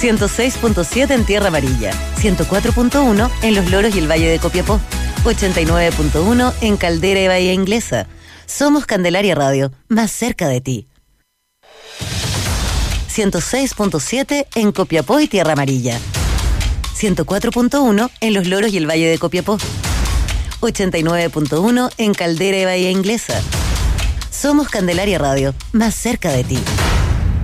106.7 en Tierra Amarilla, 104.1 en Los Loros y el Valle de Copiapó, 89.1 en Caldera y Bahía Inglesa. Somos Candelaria Radio, más cerca de ti. 106.7 en Copiapó y Tierra Amarilla, 104.1 en Los Loros y el Valle de Copiapó, 89.1 en Caldera y Bahía Inglesa. Somos Candelaria Radio, más cerca de ti.